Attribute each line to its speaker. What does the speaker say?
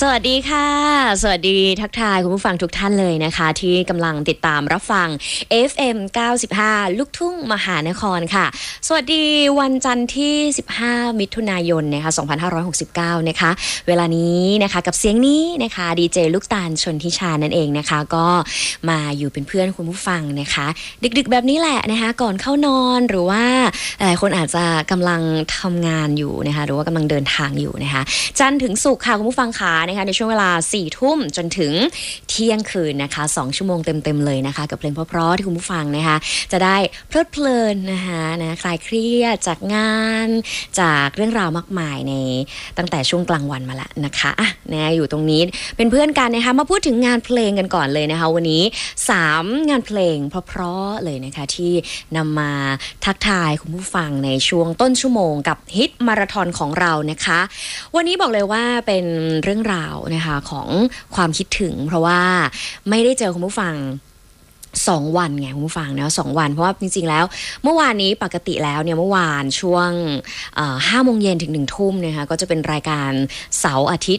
Speaker 1: สวัสดีค่ะสวัสดีทักทายคุณผู้ฟังทุกท่านเลยนะคะที่กำลังติดตามรับฟัง FM 95ลูกทุ่งมหานครค่ะสวัสดีวันจันทร์ที่15มิถุนายนนะคะ2569นะคะเวลานี้นะคะกับเสียงนี้นะคะดีเจลูกตาลชนทิชานั่นเองนะคะก็มาอยู่เป็นเพื่อนคุณผู้ฟังนะคะดึกๆแบบนี้แหละนะคะก่อนเข้านอนหรือว่าหลายคนอาจจะกำลังทำงานอยู่นะคะหรือว่ากำลังเดินทางอยู่นะคะจันทร์ถึงศุกร์ค่ะคุณผู้ฟังขานะคะในช่วงเวลา 4 ทุ่มจนถึงเที่ยงคืนนะคะ2ชั่วโมงเต็มๆเลยนะคะกับเพลงเพราะๆที่คุณผู้ฟังนะคะจะได้เพลิดเพลินนะคะคลายเครียดจากงานจากเรื่องราวมากมายในตั้งแต่ช่วงกลางวันมาแล้วนะคะอ่ะนะอยู่ตรงนี้เป็นเพื่อนกันนะคะมาพูดถึงงานเพลงกันก่อนเลยนะคะวันนี้3งานเพลงเพราะๆเลยนะคะที่นำมาทักทายคุณผู้ฟังในช่วงต้นชั่วโมงกับฮิตมาราธอนของเรานะคะวันนี้บอกเลยว่าเป็นเรื่องราวนะคะของความคิดถึงเพราะว่าไม่ได้เจอคุณผู้ฟัง2 วันไงคุณผู้ฟังนะ2 วันเพราะว่าจริงๆแล้วเมื่อวานนี้ปกติแล้วเนี่ยเมื่อวานช่วง5 โมงเย็นถึง1 ทุ่มนะคะก็จะเป็นรายการเสาร์อาทิต